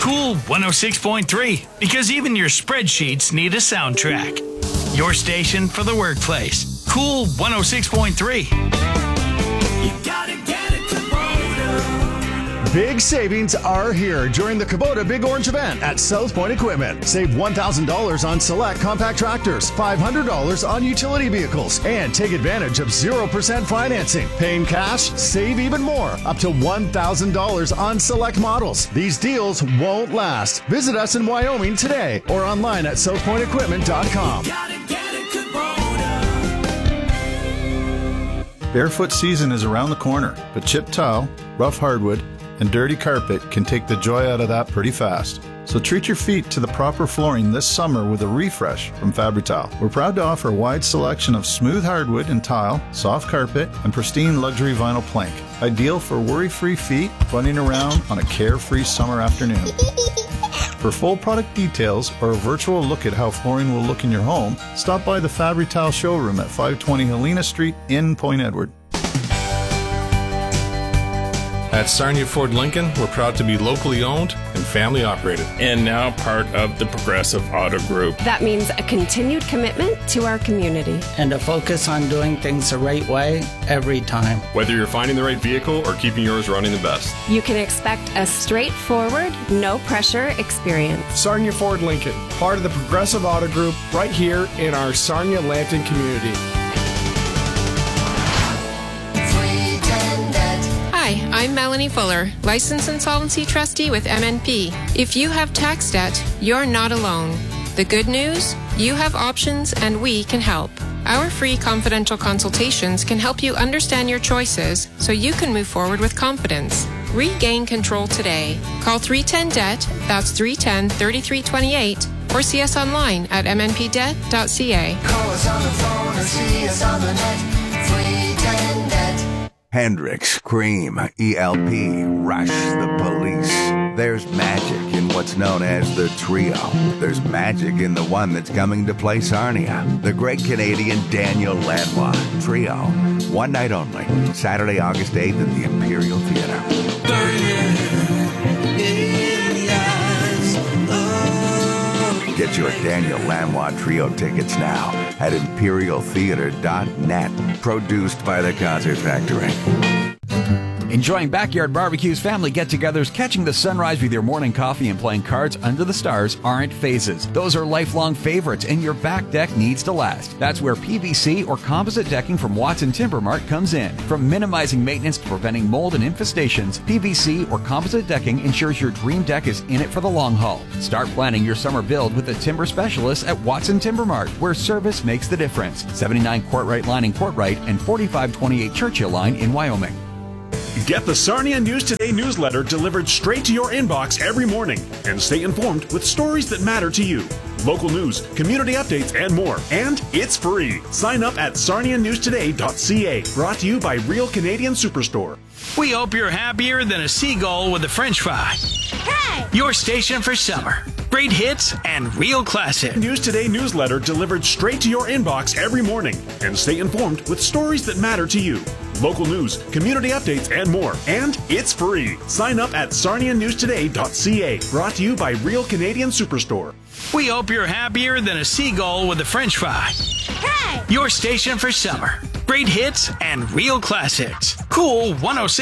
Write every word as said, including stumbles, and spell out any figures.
Cool one oh six point three, because even your spreadsheets need a soundtrack. Your station for the workplace. Cool one oh six point three. You gotta get it, Kubota. Big savings are here during the Kubota Big Orange event at South Point Equipment. Save one thousand dollars on select compact tractors, five hundred dollars on utility vehicles, and take advantage of zero percent financing. Paying cash, save even more, up to one thousand dollars on select models. These deals won't last. Visit us in Wyoming today or online at south point equipment dot com. Gotta get it, Kubota. Barefoot season is around the corner, but chipped tile, rough hardwood, and dirty carpet can take the joy out of that pretty fast. So treat your feet to the proper flooring this summer with a refresh from Fabri-Tile. We're proud to offer a wide selection of smooth hardwood and tile, soft carpet, and pristine luxury vinyl plank. Ideal for worry-free feet running around on a carefree summer afternoon. For full product details or a virtual look at how flooring will look in your home, stop by the Fabri-Tile showroom at five twenty Helena Street in Point Edward. At Sarnia Ford Lincoln, we're proud to be locally owned and family operated. And now part of the Progressive Auto Group. That means a continued commitment to our community. And a focus on doing things the right way every time. Whether you're finding the right vehicle or keeping yours running the best. You can expect a straightforward, no-pressure experience. Sarnia Ford Lincoln, part of the Progressive Auto Group, right here in our Sarnia-Lanton community. Hi, I'm Melanie Fuller, Licensed Insolvency Trustee with M N P. If you have tax debt, you're not alone. The good news? You have options and we can help. Our free confidential consultations can help you understand your choices so you can move forward with confidence. Regain control today. Call three one zero D E B T, that's three one zero, three three two eight, or see us online at m n p debt dot c a. Call us on the phone or see us on the net. three one zero D E B T. Hendrix, Cream, E L P, Rush, The Police. There's magic in what's known as the Trio. There's magic in the one that's coming to play Sarnia. The great Canadian Daniel Lanois Trio. One night only, Saturday, August eighth at the Imperial Theatre. Get your Daniel Lanois Trio tickets now at imperial theater dot net. Produced by the Concert Factory. Enjoying backyard barbecues, family get-togethers, catching the sunrise with your morning coffee, and playing cards under the stars aren't phases. Those are lifelong favorites, and your back deck needs to last. That's where P V C or composite decking from Watson Timber Mart comes in. From minimizing maintenance to preventing mold and infestations, P V C or composite decking ensures your dream deck is in it for the long haul. Start planning your summer build with the timber specialists at Watson Timber Mart, where service makes the difference. seventy-nine Courtright Line in Courtright and forty-five twenty-eight Churchill Line in Wyoming. Get the Sarnia News Today newsletter delivered straight to your inbox every morning and stay informed with stories that matter to you. Local news, community updates, and more. And it's free. Sign up at sarnia news today dot c a. Brought to you by Real Canadian Superstore. We hope you're happier than a seagull with a French fry. Hey! Your station for summer. Great hits and real classics. News Today newsletter delivered straight to your inbox every morning. And stay informed with stories that matter to you. Local news, community updates, and more. And it's free. Sign up at sarnia news today dot c a. Brought to you by Real Canadian Superstore. We hope you're happier than a seagull with a French fry. Hey! Your station for summer. Great hits and real classics. Cool one oh six.